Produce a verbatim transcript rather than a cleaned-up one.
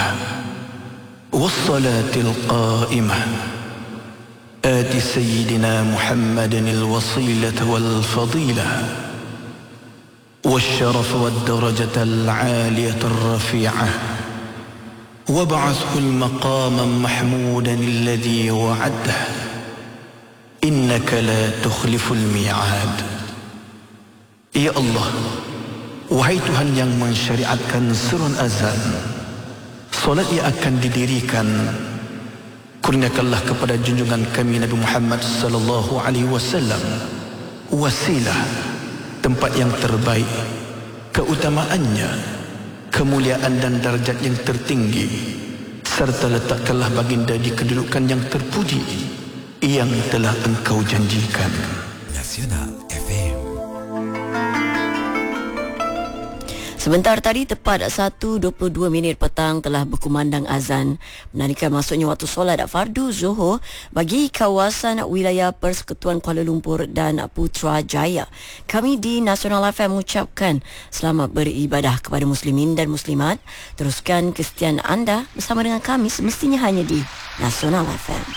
والصلاة القائمة آت سيدنا محمد الوصيلة والفضيلة والشرف والدرجة العالية الرفيعة وابعثه المقام محمودا الذي وعده إنك لا تخلف الميعاد. Ya Allah, wahai Tuhan yang mensyariatkan serun azan, solat yang akan didirikan, kurniakanlah kepada junjungan kami Nabi Muhammad sallallahu alaihi wasallam wasilah, tempat yang terbaik, keutamaannya, kemuliaan dan darjat yang tertinggi, serta letakkanlah baginda di kedudukan yang terpuji yang telah engkau janjikan. Nasional F M. Sebentar tadi tepat satu dua puluh dua minit petang telah berkumandang azan menandakan masuknya waktu solat fardu Zuhur bagi kawasan wilayah Persekutuan Kuala Lumpur dan Putrajaya. Kami di Nasional F M mengucapkan selamat beribadah kepada muslimin dan muslimat. Teruskan kesetiaan anda bersama dengan kami semestinya hanya di Nasional F M.